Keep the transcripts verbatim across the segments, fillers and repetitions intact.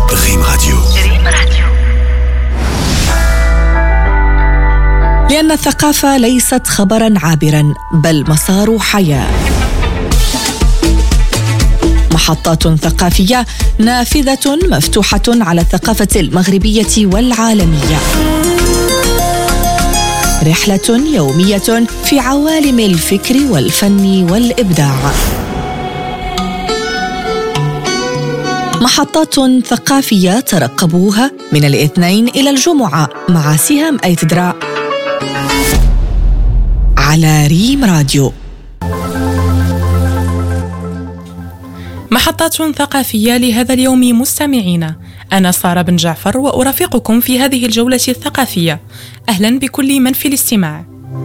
ريم راديو. لأن الثقافة ليست خبراً عابراً بل مسار حياة. محطات ثقافية نافذة مفتوحة على الثقافة المغربية والعالمية. رحلة يومية في عوالم الفكر والفن والإبداع. محطات ثقافية ترقبوها من الاثنين إلى الجمعة مع سهام أيتدرا على ريم راديو. محطات ثقافية لهذا اليوم مستمعينا، أنا سارة بن جعفر وأرافقكم في هذه الجولة الثقافية. أهلا بكل من في الاستماع.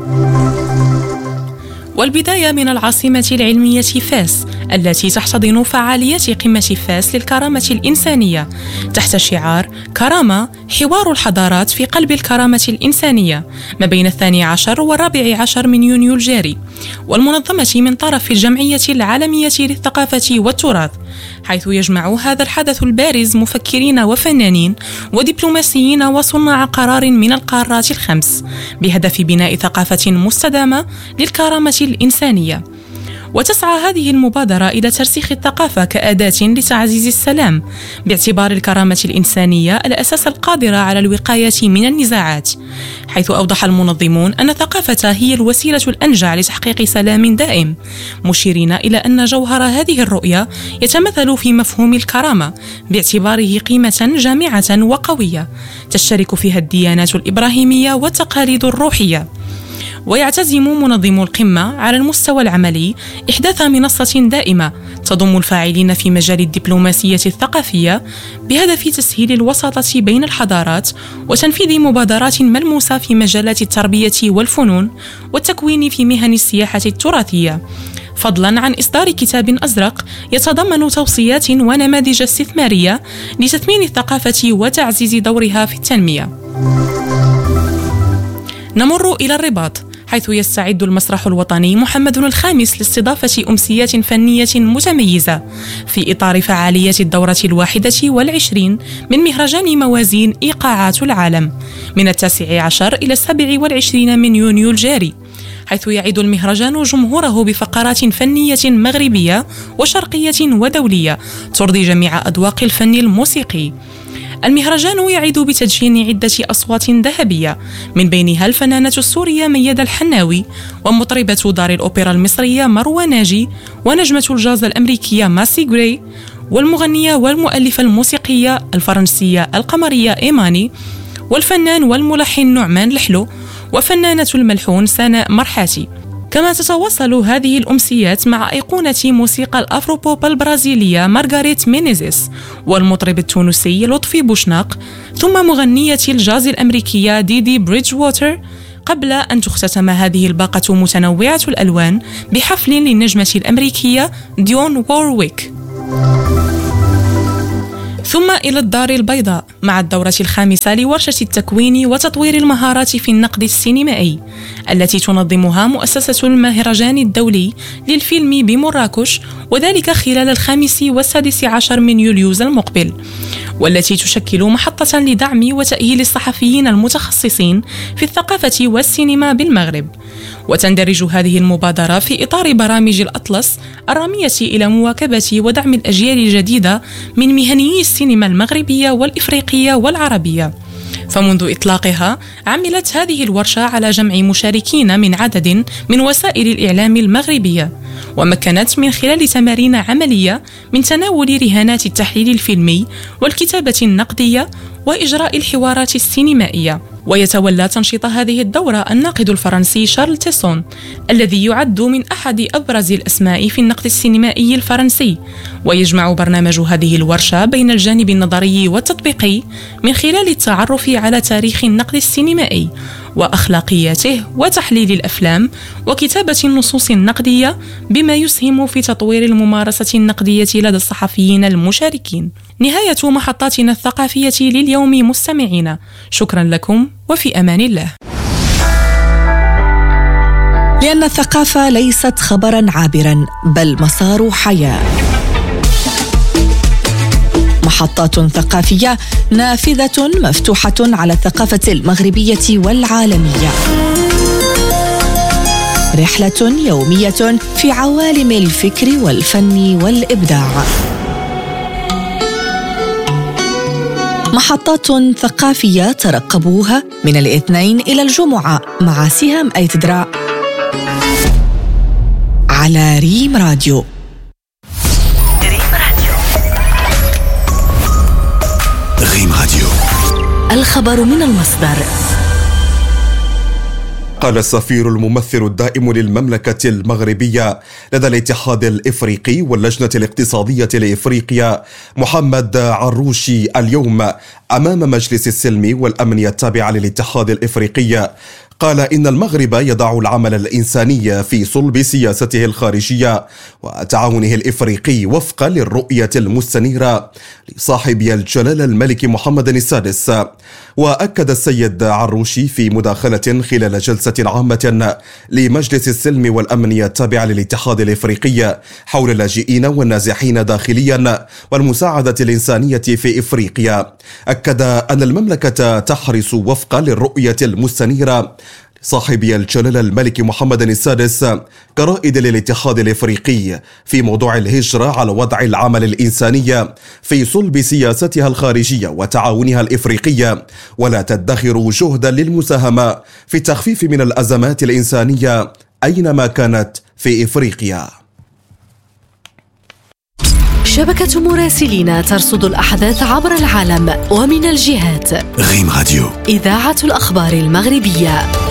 والبداية من العاصمة العلمية فاس التي تحتضن فعاليات قمة فاس للكرامة الإنسانية تحت شعار كرامة حوار الحضارات في قلب الكرامة الإنسانية ما بين الثاني عشر والرابع عشر من يونيو الجاري، والمنظمة من طرف الجمعية العالمية للثقافة والتراث، حيث يجمع هذا الحدث البارز مفكرين وفنانين ودبلوماسيين وصناع قرار من القارات الخمس بهدف بناء ثقافة مستدامة للكرامة الإنسانية. وتسعى هذه المبادرة إلى ترسيخ الثقافة كأداة لتعزيز السلام، باعتبار الكرامة الإنسانية الأساس القادر على الوقاية من النزاعات، حيث أوضح المنظمون أن الثقافة هي الوسيلة الأنجع لتحقيق سلام دائم، مشيرين إلى أن جوهر هذه الرؤية يتمثل في مفهوم الكرامة باعتباره قيمة جامعة وقوية تشترك فيها الديانات الإبراهيمية والتقاليد الروحية. ويعتزم منظم القمة على المستوى العملي إحداث منصة دائمة تضم الفاعلين في مجال الدبلوماسية الثقافية بهدف تسهيل الوساطة بين الحضارات وتنفيذ مبادرات ملموسة في مجالات التربية والفنون والتكوين في مهن السياحة التراثية، فضلاً عن إصدار كتاب أزرق يتضمن توصيات ونماذج استثمارية لتثمين الثقافة وتعزيز دورها في التنمية. نمر إلى الرباط، حيث يستعد المسرح الوطني محمد الخامس لاستضافة أمسيات فنية متميزة في إطار فعاليات الدورة الواحدة والعشرين من مهرجان موازين إيقاعات العالم من التاسع عشر إلى السابع والعشرين من يونيو الجاري، حيث يعد المهرجان جمهوره بفقرات فنية مغربية وشرقية ودولية ترضي جميع أذواق الفن الموسيقي. المهرجان يعد بتدشين عدة أصوات ذهبية، من بينها الفنانة السورية ميادة الحناوي، ومطربة دار الأوبرا المصرية مروى ناجي، ونجمة الجاز الأمريكية ماسي غري، والمغنية والمؤلفة الموسيقية الفرنسية القمرية إيماني، والفنان والملحن نعمان لحلو، وفنانة الملحون سناء مرحاتي. كما تتواصل هذه الأمسيات مع أيقونة موسيقى الأفروبوب البرازيلية مارغاريت مينيزيس، والمطرب التونسي لطفي بوشناق، ثم مغنية الجاز الأمريكية ديدي بريدج ووتر، قبل أن تختتم هذه الباقة متنوعة الألوان بحفل للنجمة الأمريكية ديون وورويك. ثم إلى الدار البيضاء مع الدورة الخامسة لورشة التكوين وتطوير المهارات في النقد السينمائي التي تنظمها مؤسسة المهرجان الدولي للفيلم بمراكش، وذلك خلال الخامس والسادس عشر من يوليوز المقبل، والتي تشكل محطة لدعم وتأهيل الصحفيين المتخصصين في الثقافة والسينما بالمغرب. وتندرج هذه المبادرة في إطار برامج الأطلس الرامية إلى مواكبة ودعم الأجيال الجديدة من مهنيي السينما المغربية والإفريقية والعربية. فمنذ إطلاقها عملت هذه الورشة على جمع مشاركين من عدد من وسائل الإعلام المغربية، ومكنت من خلال تمارين عملية من تناول رهانات التحليل الفيلمي والكتابة النقدية وإجراء الحوارات السينمائية. ويتولى تنشيط هذه الدورة الناقد الفرنسي شارل تيسون، الذي يعد من أحد أبرز الأسماء في النقد السينمائي الفرنسي. ويجمع برنامج هذه الورشة بين الجانب النظري والتطبيقي من خلال التعرف على تاريخ النقد السينمائي وأخلاقياته وتحليل الأفلام وكتابة النصوص النقدية، بما يسهم في تطوير الممارسة النقدية لدى الصحفيين المشاركين. نهاية محطاتنا الثقافية لليوم مستمعينا، شكرا لكم وفي أمان الله. لأن الثقافة ليست خبراً عابراً بل مسار حياة. محطات ثقافية نافذة مفتوحة على الثقافة المغربية والعالمية. رحلة يومية في عوالم الفكر والفن والإبداع. محطات ثقافية ترقبوها من الاثنين إلى الجمعة مع سهام أيتدرا على ريم راديو. ريم راديو، الخبر من المصدر. قال السفير الممثل الدائم للمملكة المغربية لدى الاتحاد الإفريقي واللجنة الاقتصادية لإفريقيا محمد عروشي اليوم أمام مجلس السلم والأمن التابع للاتحاد الإفريقي، قال إن المغرب يضع العمل الإنساني في صلب سياسته الخارجية وتعاونه الإفريقي وفقا للرؤية المستنيرة لصاحب الجلالة الملك محمد السادس. وأكد السيد عروشي في مداخلة خلال جلسة عامة لمجلس السلم والأمن التابع للاتحاد الإفريقي حول اللاجئين والنازحين داخليا والمساعدة الإنسانية في إفريقيا، أكد أن المملكة تحرص وفقا للرؤية المستنيرة صاحب الجلالة الملك محمد السادس كرائد للاتحاد الإفريقي في موضوع الهجرة على وضع العمل الإنساني في صلب سياستها الخارجية وتعاونها الإفريقي، ولا تدخر جهدا للمساهمة في التخفيف من الأزمات الإنسانية أينما كانت في إفريقيا. شبكة مراسلين ترصد الأحداث عبر العالم ومن الجهات. ريم راديو، إذاعة الأخبار المغربية.